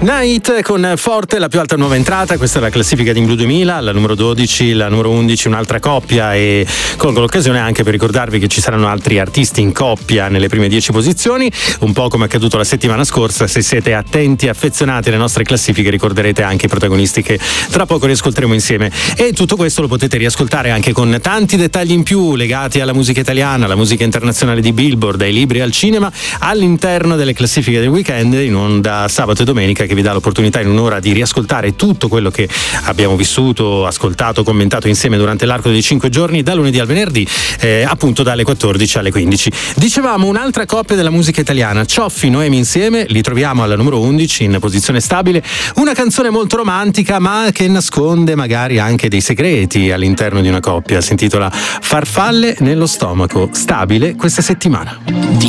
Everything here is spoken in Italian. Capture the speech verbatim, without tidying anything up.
Night con Forte, la più alta nuova entrata. Questa è la classifica di In Blu duemila, la numero dodici, la numero undici un'altra coppia, e colgo l'occasione anche per ricordarvi che ci saranno altri artisti in coppia nelle prime dieci posizioni, un po' come è accaduto la settimana scorsa. Se siete attenti e affezionati alle nostre classifiche ricorderete anche i protagonisti che tra poco riascolteremo insieme, e tutto questo lo potete riascoltare anche con tanti dettagli in più legati alla musica italiana, alla musica internazionale di Billboard, dai libri al cinema, all'interno delle classifiche del weekend in onda sabato e domenica, che vi dà l'opportunità in un'ora di riascoltare tutto quello che abbiamo vissuto, ascoltato, commentato insieme durante l'arco dei cinque giorni, da lunedì al venerdì, eh, appunto dalle quattordici alle quindici. Dicevamo un'altra coppia della musica italiana, Cioffi, Noemi insieme, li troviamo alla numero undici in posizione stabile, una canzone molto romantica ma che nasconde magari anche dei segreti all'interno di una coppia. Si intitola Farfalle nello stomaco, stabile questa settimana.